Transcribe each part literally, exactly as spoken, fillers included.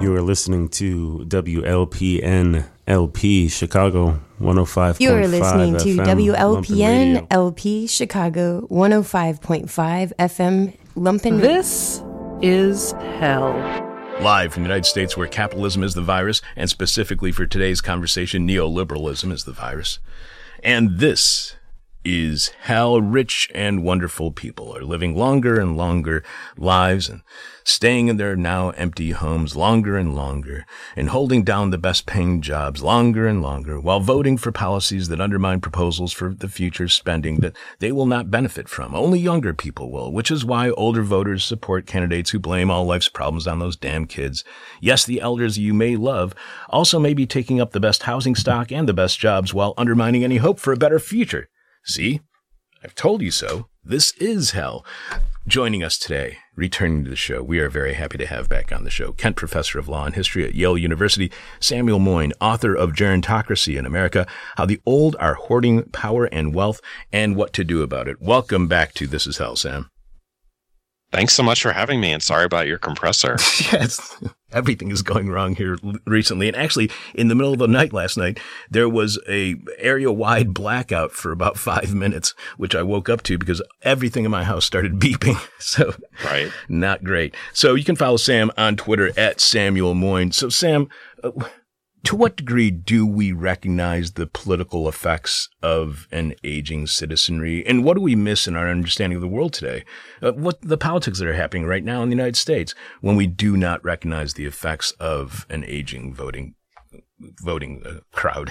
You are listening to W L P N L P Chicago one oh five point five. You are listening to F M, W L P N Lumpin' L P Chicago one oh five point five F M Lumpin'. This is hell. Live from the United States, where capitalism is the virus, and specifically for today's conversation, neoliberalism is the virus. And this is how rich and wonderful people are living longer and longer lives and staying in their now empty homes longer and longer and holding down the best paying jobs longer and longer while voting for policies that undermine proposals for the future spending that they will not benefit from. Only younger people will, which is why older voters support candidates who blame all life's problems on those damn kids. Yes, the elders you may love also may be taking up the best housing stock and the best jobs while undermining any hope for a better future. See? I've told you so. This is hell. Joining us today, returning to the show, we are very happy to have back on the show Kent Professor of Law and History at Yale University, Samuel Moyn, author of Gerontocracy in America, How the Old Are Hoarding Power and Wealth, and What to Do About It. Welcome back to This is Hell, Sam. Thanks so much for having me, and sorry about your compressor. Yes, everything is going wrong here recently. And actually, in the middle of the night last night, there was a area-wide blackout for about five minutes, which I woke up to because everything in my house started beeping. So, right, not great. So you can follow Sam on Twitter at Samuel Moyn. So, Sam, uh, to what degree do we recognize the political effects of an aging citizenry? And what do we miss in our understanding of the world today? Uh, what the politics that are happening right now in the United States when we do not recognize the effects of an aging voting voting uh, crowd?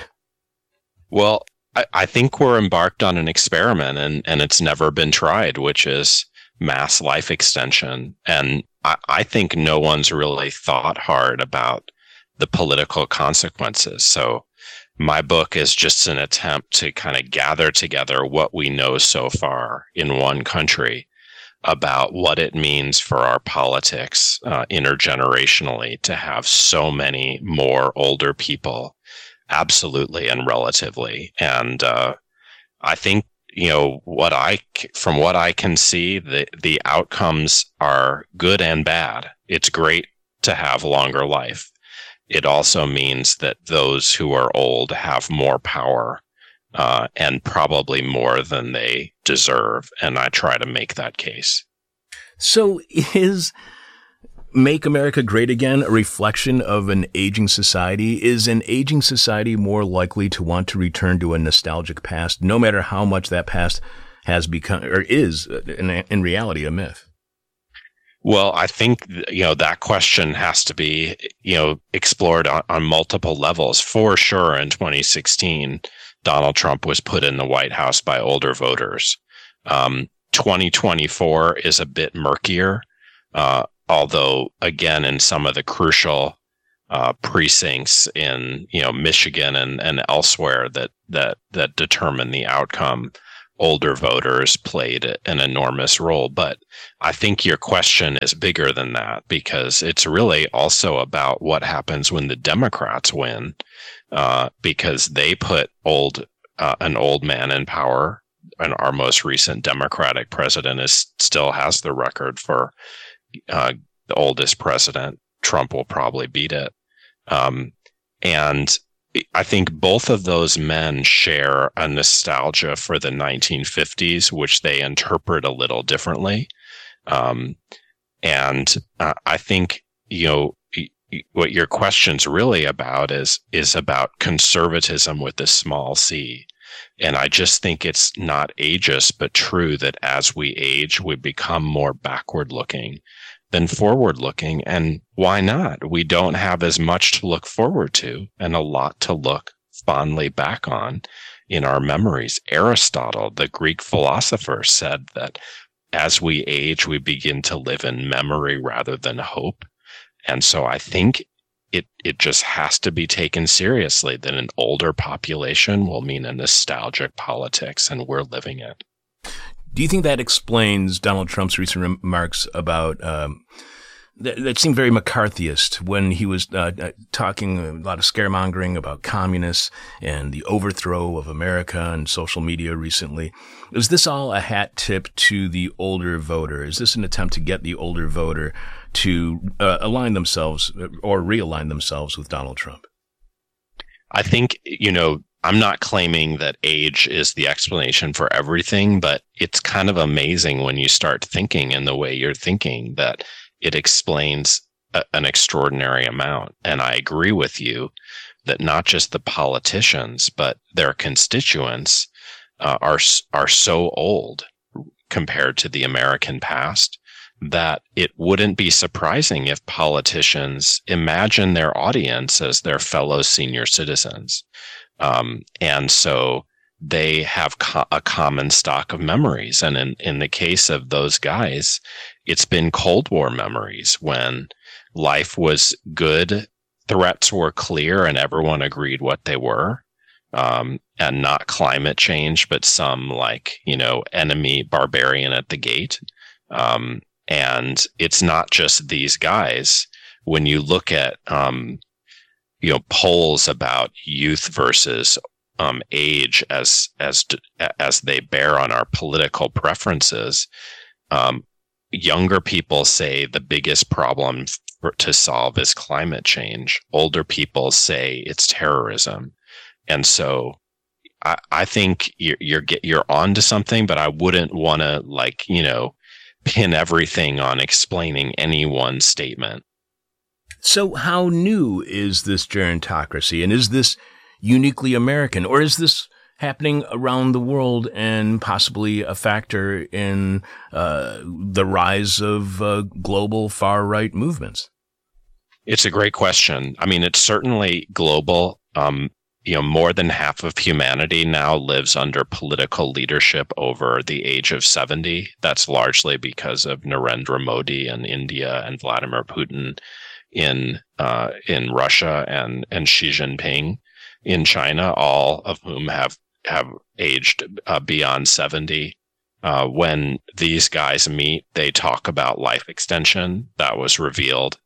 Well, I, I think we're embarked on an experiment, and, and it's never been tried, which is mass life extension. And I, I think no one's really thought hard about the political consequences. So my book is just an attempt to kind of gather together what we know so far in one country about what it means for our politics uh, intergenerationally to have so many more older people, absolutely and relatively. And uh, I think, you know, what I, from what I can see, the, the outcomes are good and bad. It's great to have longer life. It also means that those who are old have more power uh, and probably more than they deserve. And I try to make that case. So is Make America Great Again a reflection of an aging society? Is an aging society more likely to want to return to a nostalgic past, no matter how much that past has become or is in, in reality a myth? Well, I think, you know, that question has to be, you know, explored on, on multiple levels. For sure, in twenty sixteen, Donald Trump was put in the White House by older voters. Um, twenty twenty-four is a bit murkier, uh, although, again, in some of the crucial uh, precincts in, you know, Michigan and, and elsewhere that, that, that determine the outcome, older voters played an enormous role. But I think your question is bigger than that, because it's really also about what happens when the Democrats win, uh, because they put old uh, an old man in power. And our most recent Democratic president is still has the record for uh, the oldest president. Trump will probably beat it. Um, and I think both of those men share a nostalgia for the nineteen fifties, which they interpret a little differently. Um, and uh, I think, you know, what your question's really about is, is about conservatism with a small c. And I just think it's not ageist, but true that as we age, we become more backward looking than forward looking. And why not? We don't have as much to look forward to and a lot to look fondly back on in our memories. Aristotle, the Greek philosopher, said that as we age, we begin to live in memory rather than hope. And so I think it, it just has to be taken seriously that an older population will mean a nostalgic politics, and we're living it. Do you think that explains Donald Trump's recent remarks about um, that, that seemed very McCarthyist when he was uh, uh, talking a lot of scaremongering about communists and the overthrow of America and social media recently. Is this all a hat tip to the older voter? Is this an attempt to get the older voter to uh, align themselves or realign themselves with Donald Trump? I think, you know, I'm not claiming that age is the explanation for everything, but it's kind of amazing when you start thinking in the way you're thinking that it explains a, an extraordinary amount. And I agree with you that not just the politicians, but their constituents uh, are are so old compared to the American past that it wouldn't be surprising if politicians imagine their audience as their fellow senior citizens. Um, and so they have co- a common stock of memories. And in, in the case of those guys, it's been Cold War memories when life was good, threats were clear, and everyone agreed what they were. Um, and not climate change, but some like, you know, enemy barbarian at the gate. Um, and it's not just these guys. When you look at, um, you know, polls about youth versus um, age as as as they bear on our political preferences, um, younger people say the biggest problem for, to solve is climate change. Older people say it's terrorism, and so I, I think you're you're get you're onto something. But I wouldn't want to like you know pin everything on explaining any one statement. So how new is this gerontocracy, and is this uniquely American, or is this happening around the world and possibly a factor in uh, the rise of uh, global far-right movements? It's a great question. I mean, it's certainly global. Um, you know, more than half of humanity now lives under political leadership over the age of seventy. That's largely because of Narendra Modi in India and Vladimir Putin in uh, in Russia and, and Xi Jinping in China, all of whom have have aged uh, beyond seventy. Uh, when these guys meet, they talk about life extension. That was revealed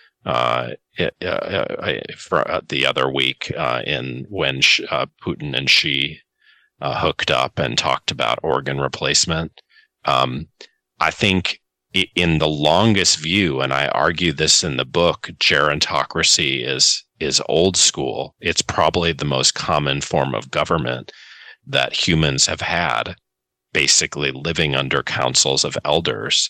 uh, it, uh, for uh, the other week uh, in when uh, Putin and Xi uh, hooked up and talked about organ replacement. Um, I think in the longest view, and I argue this in the book, gerontocracy is is old school. It's probably the most common form of government that humans have had, basically living under councils of elders.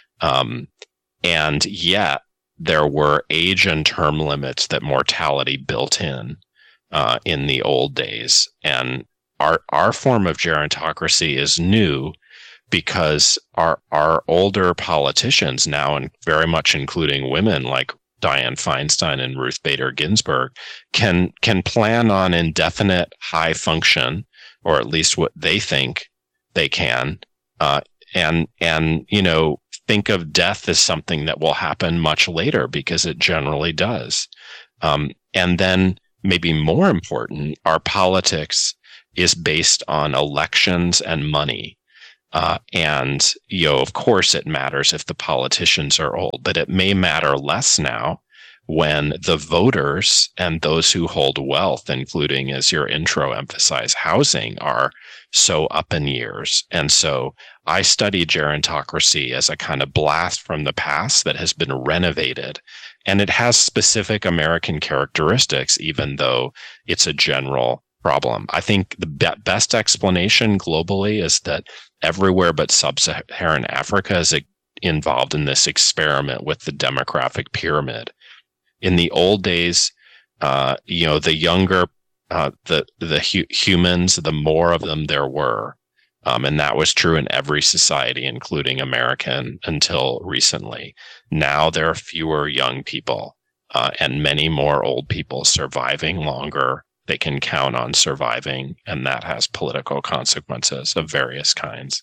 Um, and yet there were age and term limits that mortality built in uh, in the old days. And our our form of gerontocracy is new, because our our older politicians now, and very much including women like Dianne Feinstein and Ruth Bader Ginsburg, can can plan on indefinite high function, or at least what they think they can, uh, and and you know think of death as something that will happen much later, because it generally does. Um, and then maybe more important, our politics is based on elections and money. Uh, and, you know, of course it matters if the politicians are old, but it may matter less now when the voters and those who hold wealth, including, as your intro emphasized, housing, are so up in years. And so I study gerontocracy as a kind of blast from the past that has been renovated. And it has specific American characteristics, even though it's a general problem. I think the be- best explanation globally is that everywhere but sub-Saharan Africa is involved in this experiment with the demographic pyramid. In the old days, uh, you know, the younger uh, the the hu- humans, the more of them there were, um, and that was true in every society, including American, until recently. Now there are fewer young people uh, and many more old people surviving longer. They can count on surviving, and that has political consequences of various kinds.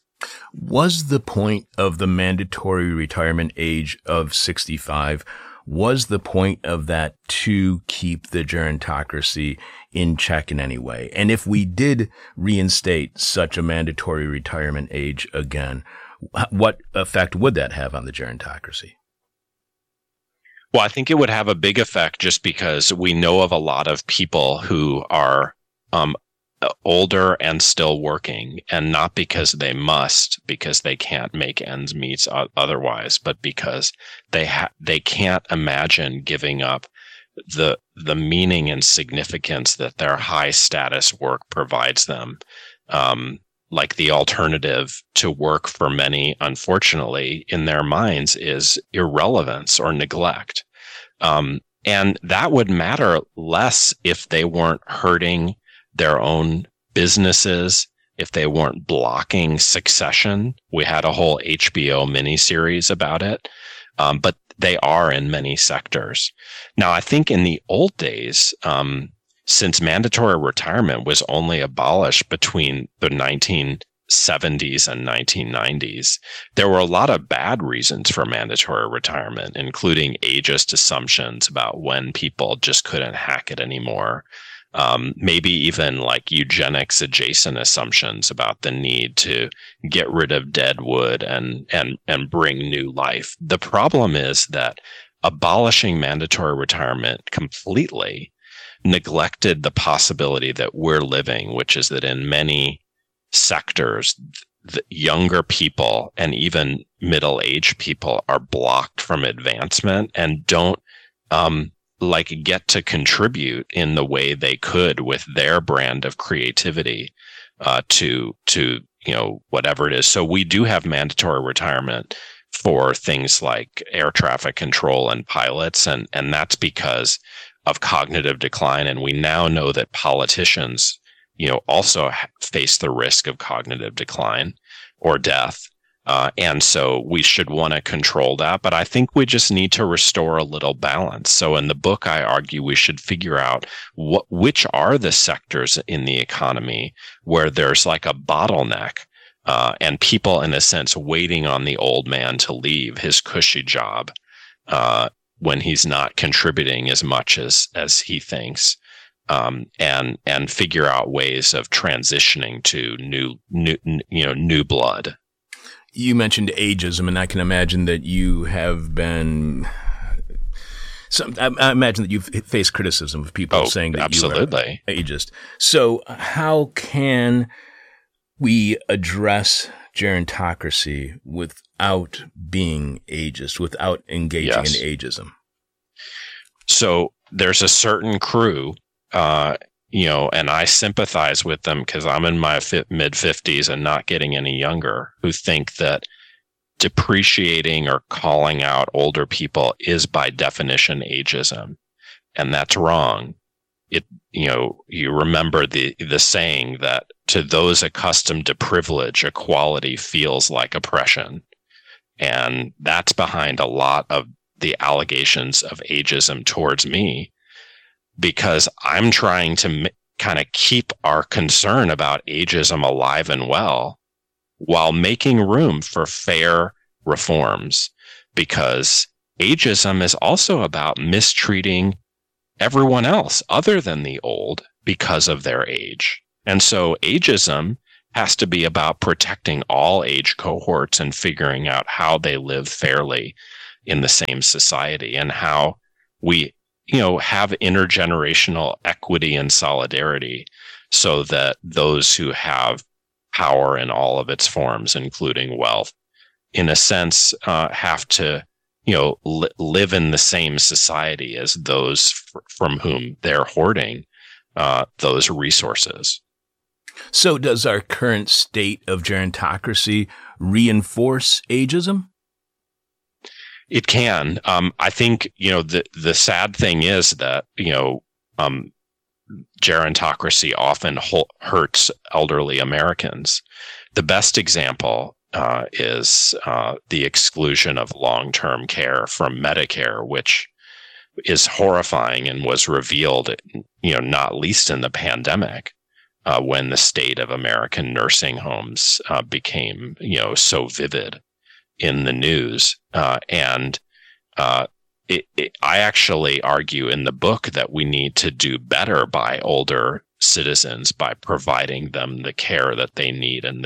Was the point of the mandatory retirement age of sixty-five, was the point of that to keep the gerontocracy in check in any way? And if we did reinstate such a mandatory retirement age again, what effect would that have on the gerontocracy? Well, I think it would have a big effect just because we know of a lot of people who are um, older and still working, and not because they must, because they can't make ends meet otherwise, but because they ha- they can't imagine giving up the the meaning and significance that their high status work provides them. Um, like the alternative to work for many, unfortunately, in their minds is irrelevance or neglect. Um, and that would matter less if they weren't hurting their own businesses, if they weren't blocking succession. We had a whole H B O miniseries about it, um, but they are in many sectors. Now, I think in the old days, um, since mandatory retirement was only abolished between the nineteen seventies and nineteen nineties, there were a lot of bad reasons for mandatory retirement, including ageist assumptions about when people just couldn't hack it anymore. Um, maybe even like eugenics adjacent assumptions about the need to get rid of dead wood and, and, and bring new life. The problem is that abolishing mandatory retirement completely neglected the possibility that we're living, which is that in many sectors, the younger people and even middle-aged people are blocked from advancement and don't um, like get to contribute in the way they could with their brand of creativity uh, to to you know whatever it is. So we do have mandatory retirement for things like air traffic control and pilots, and and that's because of cognitive decline. And we now know that politicians, you know, also face the risk of cognitive decline or death. Uh, and so we should want to control that. But I think we just need to restore a little balance. So in the book, I argue we should figure out what, which are the sectors in the economy where there's like a bottleneck uh, and people, in a sense, waiting on the old man to leave his cushy job uh, when he's not contributing as much as, as he thinks. Um, and and figure out ways of transitioning to new new you know new blood. You mentioned ageism, and I can imagine that you have been. Some, I, I imagine that you've faced criticism of people oh, saying that absolutely. you are ageist. So, how can we address gerontocracy without being ageist, without engaging yes. in ageism? So, there's a certain crew. Uh, you know, and I sympathize with them because I'm in my fi- mid fifties and not getting any younger, who think that depreciating or calling out older people is by definition ageism. And that's wrong. It, you know, you remember the, the saying that to those accustomed to privilege, equality feels like oppression. And that's behind a lot of the allegations of ageism towards me. Because I'm trying to m- kind of keep our concern about ageism alive and well while making room for fair reforms. Because ageism is also about mistreating everyone else other than the old because of their age. And so ageism has to be about protecting all age cohorts and figuring out how they live fairly in the same society and how we you know, have intergenerational equity and solidarity so that those who have power in all of its forms, including wealth, in a sense, uh, have to, you know, li- live in the same society as those f- from whom they're hoarding uh, those resources. So does our current state of gerontocracy reinforce ageism? It can. Um, I think, you know, the, the sad thing is that, you know, um, gerontocracy often ho- hurts elderly Americans. The best example uh, is uh, the exclusion of long-term care from Medicare, which is horrifying and was revealed, you know, not least in the pandemic, uh, when the state of American nursing homes uh, became, you know, so vivid in the news. Uh, and uh, it, it, I actually argue in the book that we need to do better by older citizens by providing them the care that they need and the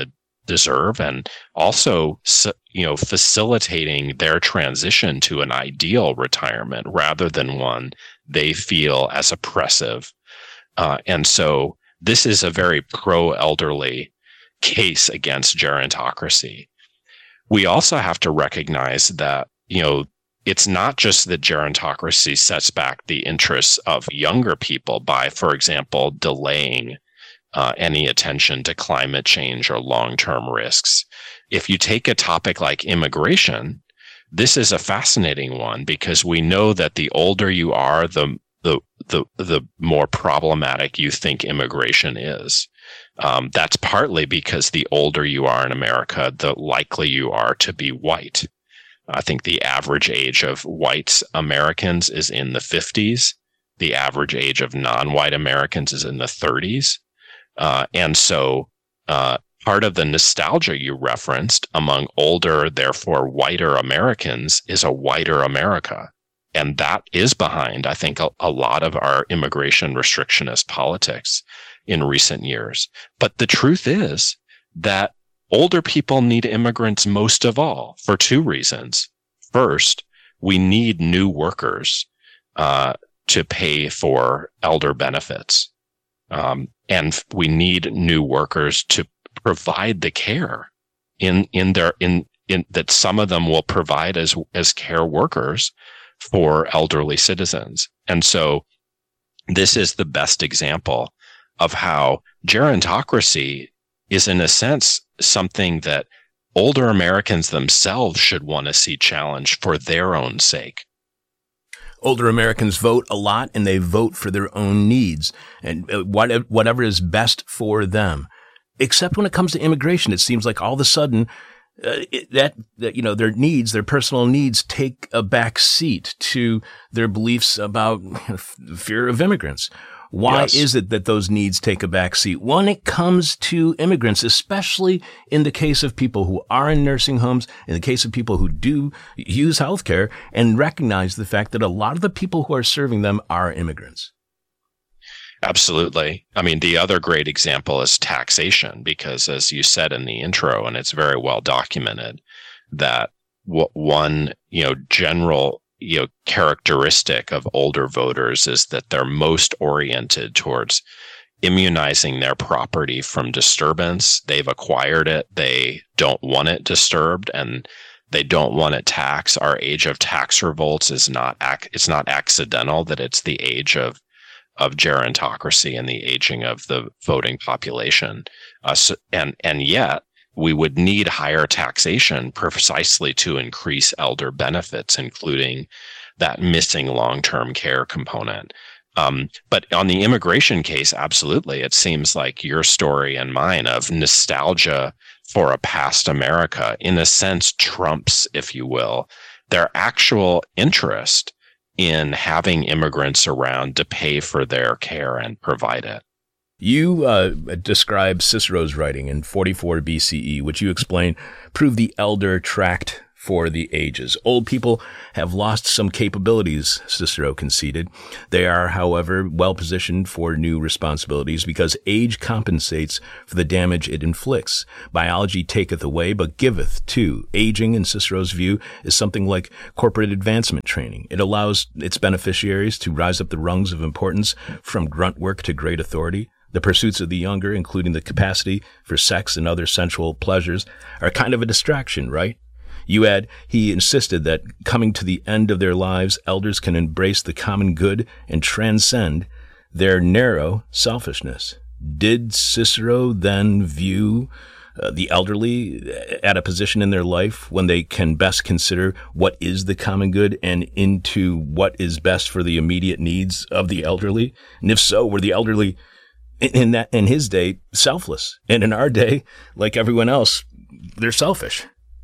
deserve, and also, you know, facilitating their transition to an ideal retirement rather than one they feel as oppressive. Uh, and so this is a very pro-elderly case against gerontocracy. We also have to recognize that, you know, it's not just that gerontocracy sets back the interests of younger people by, for example, delaying uh, any attention to climate change or long-term risks. If you take a topic like immigration, this is a fascinating one because we know that the older you are, the the the the more problematic you think immigration is. Um, that's partly because the older you are in America, the likely you are to be white. I think the average age of white Americans is in the fifties. The average age of non-white Americans is in the thirties. Uh, and so uh, part of the nostalgia you referenced among older, therefore whiter Americans is a whiter America. And that is behind, I think, a, a lot of our immigration restrictionist politics in recent years. But the truth is that older people need immigrants most of all for two reasons. First, we need new workers uh, to pay for elder benefits. Um, and we need new workers to provide the care in, in their, in, in that some of them will provide as, as care workers for elderly citizens. And so this is the best example of how gerontocracy is, in a sense, something that older Americans themselves should want to see challenged for their own sake. Older Americans vote a lot, and they vote for their own needs and whatever is best for them. Except when it comes to immigration, it seems like all of a sudden uh, it, that, that, you know, their needs, their personal needs take a back seat to their beliefs about you know, fear of immigrants. Why yes. is it that those needs take a back seat when it comes to immigrants, especially in the case of people who are in nursing homes, in the case of people who do use healthcare, and recognize the fact that a lot of the people who are serving them are immigrants? Absolutely. I mean, the other great example is taxation, because as you said in the intro, and it's very well documented, that w- one, you know, general you know, characteristic of older voters is that they're most oriented towards immunizing their property from disturbance. They've acquired it. They don't want it disturbed, and they don't want it taxed. Our age of tax revolts is not, ac- it's not accidental that it's the age of, of gerontocracy and the aging of the voting population. Uh, so, and, and yet, we would need higher taxation precisely to increase elder benefits, including that missing long-term care component. Um, but on the immigration case, absolutely, it seems like your story and mine of nostalgia for a past America, in a sense, trumps, if you will, their actual interest in having immigrants around to pay for their care and provide it. You uh, describe Cicero's writing in forty-four B C E, which you explain proved the elder tract for the ages. Old people have lost some capabilities, Cicero conceded. They are, however, well positioned for new responsibilities because age compensates for the damage it inflicts. Biology taketh away, but giveth too. Aging, in Cicero's view, is something like corporate advancement training. It allows its beneficiaries to rise up the rungs of importance from grunt work to great authority. The pursuits of the younger, including the capacity for sex and other sensual pleasures, are kind of a distraction, right? You add, he insisted that coming to the end of their lives, elders can embrace the common good and transcend their narrow selfishness. Did Cicero then view uh, the elderly at a position in their life when they can best consider what is the common good and into what is best for the immediate needs of the elderly? And if so, were the elderly in that, in his day, selfless? And in our day, like everyone else, they're selfish.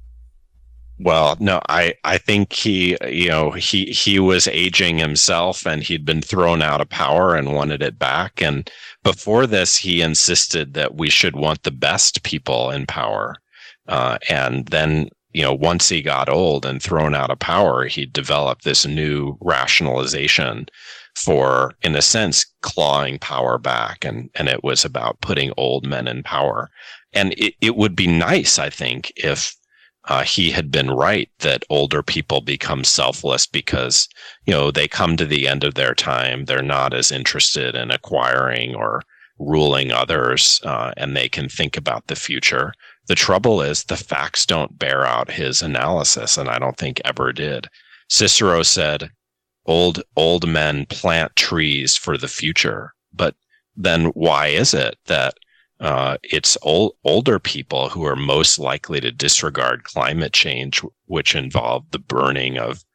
Well, no, I, I think he, you know, he, he was aging himself, and he'd been thrown out of power and wanted it back. And before this, he insisted that we should want the best people in power. Uh, and then, you know, once he got old and thrown out of power, he developed this new rationalization for, in a sense, clawing power back. And, and it was about putting old men in power. and it, it would be nice, I think, if uh, he had been right that older people become selfless because, you know, they come to the end of their time. They're not as interested in acquiring or ruling others, uh, and they can think about the future. The trouble is the facts don't bear out his analysis, and I don't think ever did. Cicero said, old old men plant trees for the future. But then why is it that uh, it's old, older people who are most likely to disregard climate change, which involved the burning of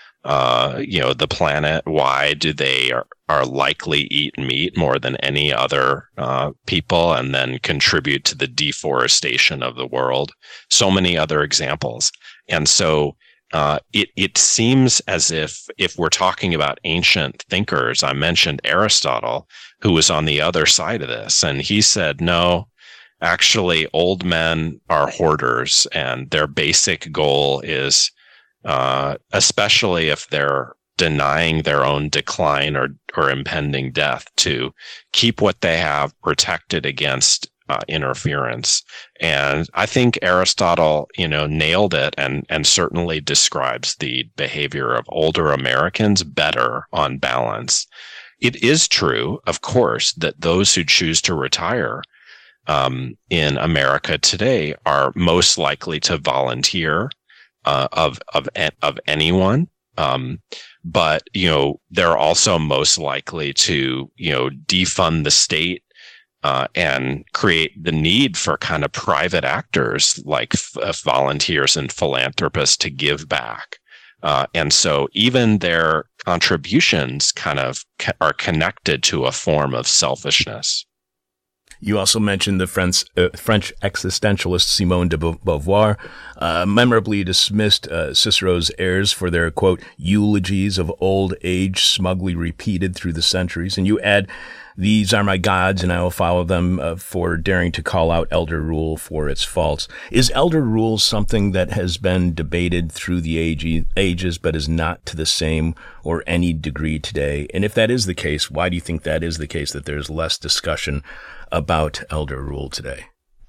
uh, you know, the planet? Why do they are, are likely eat meat more than any other uh, people and then contribute to the deforestation of the world? So many other examples. And so uh, it, it seems as if, if we're talking about ancient thinkers, I mentioned Aristotle, who was on the other side of this. And he said, no, actually, old men are hoarders, and their basic goal is, uh, especially if they're denying their own decline or, or impending death, to keep what they have protected against uh, interference. And I think Aristotle, you know, nailed it, and, and certainly describes the behavior of older Americans better on balance. It is true, of course, that those who choose to retire um, in America today are most likely to volunteer uh, of of of anyone. Um, but you know, they're also most likely to you know defund the state uh, and create the need for kind of private actors like f- volunteers and philanthropists to give back. Uh, and so even their contributions kind of ca- are connected to a form of selfishness. You also mentioned the French, uh, French existentialist Simone de Beauvoir, uh, memorably dismissed uh, Cicero's heirs for their, quote, eulogies of old age smugly repeated through the centuries. And you add, these are my gods, and I will follow them uh, for daring to call out elder rule for its faults. Is elder rule something that has been debated through the age, ages, but is not to the same or any degree today? And if that is the case, why do you think that is the case, that there's less discussion about elder rule today?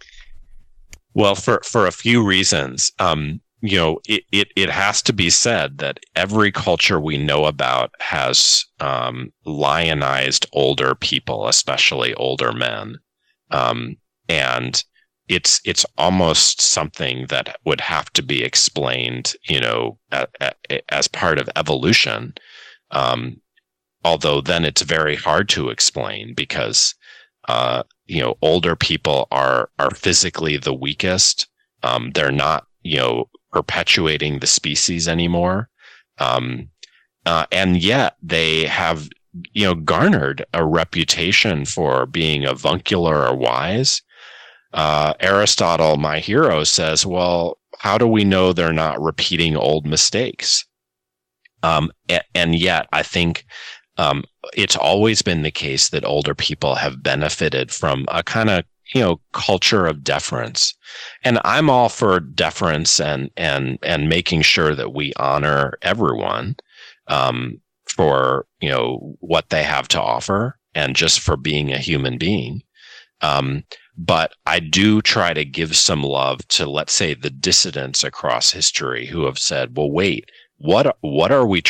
Well, for, for a few reasons. Um, you know, it, it, it has to be said that every culture we know about has um, lionized older people, especially older men. Um, and it's it's almost something that would have to be explained, you know, a, a, as part of evolution. Um, although then it's very hard to explain because Uh, you know, older people are are physically the weakest. Um, they're not, you know, perpetuating the species anymore, um, uh, and yet they have, you know, garnered a reputation for being avuncular or wise. Uh, Aristotle, my hero, says, "Well, how do we know they're not repeating old mistakes?" Um, and, and yet, I think. Um, it's always been the case that older people have benefited from a kind of, you know, culture of deference. And I'm all for deference and, and, and making sure that we honor everyone, um, for, you know, what they have to offer and just for being a human being. Um, but I do try to give some love to, let's say, the dissidents across history who have said, well, wait, what, what are we